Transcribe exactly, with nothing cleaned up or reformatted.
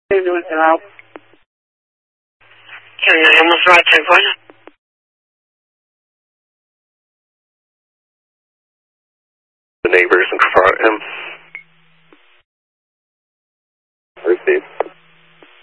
Hey, doing it out. Can I almost right there for you? The neighbors and confront him.